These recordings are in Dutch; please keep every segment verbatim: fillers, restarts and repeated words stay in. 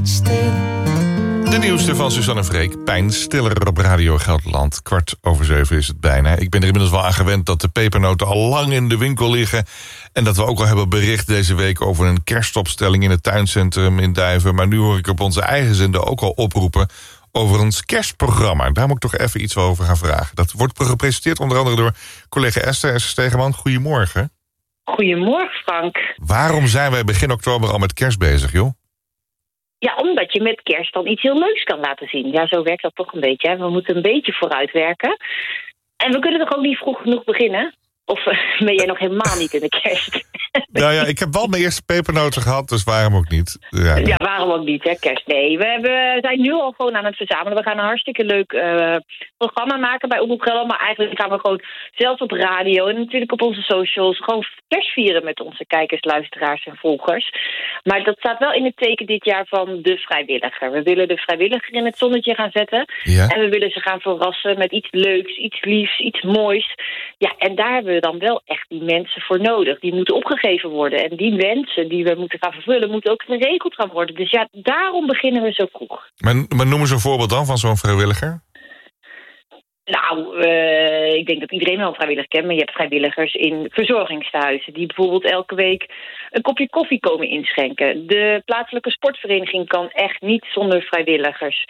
De nieuwste van Suzanne Freek, Pijnstiller op Radio Gelderland. Kwart over zeven is het bijna. Ik ben er inmiddels wel aan gewend dat de pepernoten al lang in de winkel liggen. En dat we ook al hebben bericht deze week over een kerstopstelling in het tuincentrum in Duiven. Maar nu hoor ik op onze eigen zender ook al oproepen over ons kerstprogramma. Daar moet ik toch even iets over gaan vragen. Dat wordt gepresenteerd onder andere door collega Esther, Esther Stegeman. Goedemorgen. Goedemorgen, Frank. Waarom zijn wij begin oktober al met kerst bezig, joh? Ja, omdat je met kerst dan iets heel leuks kan laten zien. Ja, zo werkt dat toch een beetje. Hè? We moeten een beetje vooruitwerken. En we kunnen toch ook niet vroeg genoeg beginnen? Of uh, ben jij nog helemaal niet in de kerst? Nou ja, ik heb wel mijn eerste pepernoten gehad, dus waarom ook niet? Ja, ja waarom ook niet, hè, kerst? Nee, we, hebben, we zijn nu al gewoon aan het verzamelen. We gaan een hartstikke leuk uh, programma maken bij Omroep Gelderland. Maar eigenlijk gaan we gewoon zelfs op radio en natuurlijk op onze socials gewoon kerst vieren met onze kijkers, luisteraars en volgers. Maar dat staat wel in het teken dit jaar van de vrijwilliger. We willen de vrijwilliger in het zonnetje gaan zetten. Ja. En we willen ze gaan verrassen met iets leuks, iets liefs, iets moois. Ja, en daar hebben we dan wel echt die mensen voor nodig. Die moeten opgegeven worden. En die wensen die we moeten gaan vervullen, moeten ook geregeld gaan worden. Dus ja, daarom beginnen we zo vroeg. Maar, maar noem eens een voorbeeld dan van zo'n vrijwilliger. Nou, uh, ik denk dat iedereen wel een vrijwilliger kent. Maar je hebt vrijwilligers in verzorgingstehuizen die bijvoorbeeld elke week een kopje koffie komen inschenken. De plaatselijke sportvereniging kan echt niet zonder vrijwilligers.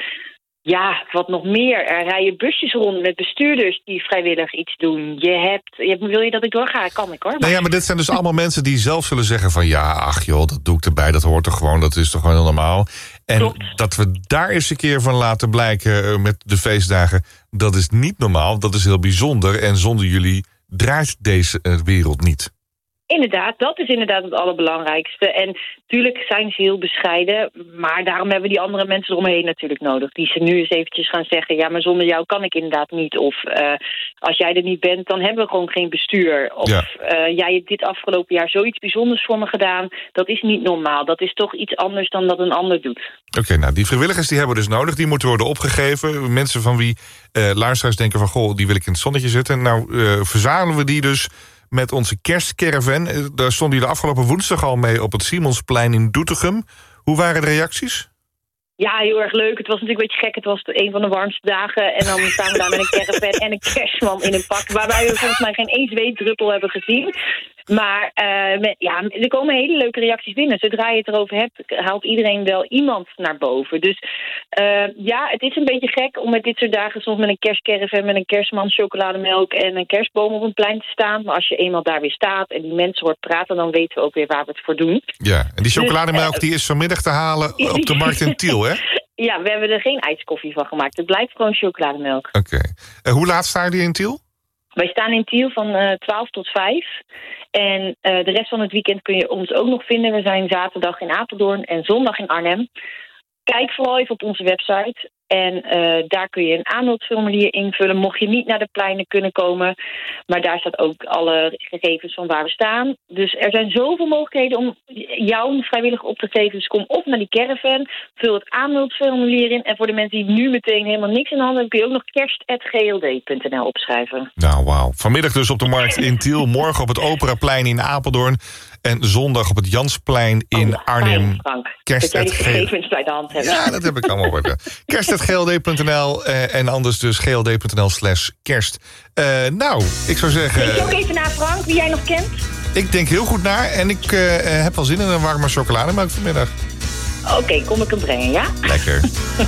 Ja, wat nog meer. Er rijden busjes rond met bestuurders die vrijwillig iets doen. Je hebt, je, wil je dat ik doorga? Kan ik hoor. Maar... Nou ja, maar dit zijn dus allemaal mensen die zelf zullen zeggen van... ja, ach joh, dat doe ik erbij, dat hoort toch gewoon, dat is toch gewoon heel normaal. En Klopt. Dat we daar eens een keer van laten blijken met de feestdagen... dat is niet normaal, dat is heel bijzonder. En zonder jullie draait deze wereld niet. Inderdaad, dat is inderdaad het allerbelangrijkste. En natuurlijk zijn ze heel bescheiden, maar daarom hebben we die andere mensen eromheen natuurlijk nodig. Die ze nu eens eventjes gaan zeggen, ja, maar zonder jou kan ik inderdaad niet. Of uh, als jij er niet bent, dan hebben we gewoon geen bestuur. Of ja. uh, jij hebt dit afgelopen jaar zoiets bijzonders voor me gedaan. Dat is niet normaal. Dat is toch iets anders dan dat een ander doet. Oké, okay, nou, die vrijwilligers die hebben we dus nodig. Die moeten worden opgegeven. Mensen van wie uh, luisteraars denken van, goh, die wil ik in het zonnetje zetten. Nou, uh, verzamelen we die dus... met onze kerstcaravan. Daar stonden jullie afgelopen woensdag al mee op het Simonsplein in Doetinchem. Hoe waren de reacties? Ja, heel erg leuk. Het was natuurlijk een beetje gek. Het was een van de warmste dagen. En dan staan we daar met een caravan en een kerstman in een pak... waarbij we volgens mij geen één zweetdruppel hebben gezien. Maar uh, met, ja, er komen hele leuke reacties binnen. Zodra je het erover hebt, haalt iedereen wel iemand naar boven. Dus uh, ja, het is een beetje gek om met dit soort dagen... soms met een kerstcaravan, met een kerstman, chocolademelk... en een kerstboom op een plein te staan. Maar als je eenmaal daar weer staat en die mensen hoort praten... dan weten we ook weer waar we het voor doen. Ja, en die chocolademelk dus, uh, die is vanmiddag te halen op de markt in Tiel, hè? Ja, we hebben er geen ijskoffie van gemaakt. Het blijft gewoon chocolademelk. Oké. Okay. Uh, hoe laat staan jullie in Tiel? Wij staan in Tiel van uh, twaalf tot vijf. En uh, de rest van het weekend kun je ons ook nog vinden. We zijn zaterdag in Apeldoorn en zondag in Arnhem. Kijk vooral even op onze website. En uh, daar kun je een aanmeldformulier invullen. Mocht je niet naar de pleinen kunnen komen. Maar daar staat ook alle gegevens van waar we staan. Dus er zijn zoveel mogelijkheden om jou vrijwillig op te geven. Dus kom op naar die caravan. Vul het aanmeldformulier in. En voor de mensen die nu meteen helemaal niks in handen hebben... kun je ook nog kerst apenstaartje g l d punt n l opschrijven. Nou, wauw. Vanmiddag dus op de markt in Tiel. Morgen op het Operaplein in Apeldoorn. En zondag op het Jansplein in oh, Arnhem. Kerst dat jij die gegevens bij de hand hebt. Ja, dat heb ik allemaal bij. kerst apenstaartje g l d punt n l uh, en anders dus g l d punt n l slash kerst. Uh, nou, ik zou zeggen... Denk je ook even naar Frank, wie jij nog kent? Ik denk heel goed naar en ik uh, heb wel zin in een warme chocolademelk vanmiddag. Oké, okay, kom ik hem brengen, ja? Lekker.